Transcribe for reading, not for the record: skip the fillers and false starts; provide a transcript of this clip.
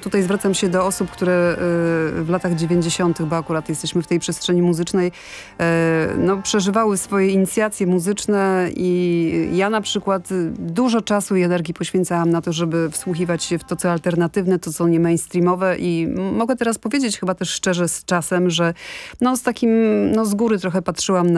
tutaj zwracam się do osób, które w latach 90., bo akurat jesteśmy w tej przestrzeni muzycznej, no, przeżywały swoje inicjacje muzyczne i ja na przykład dużo czasu i energii poświęcałam na to, żeby wsłuchiwać się w to, co alternatywne, to, co nie mainstreamowe i mogę teraz powiedzieć chyba też szczerze z czasem, że no, z takim, no, z góry trochę patrzyłam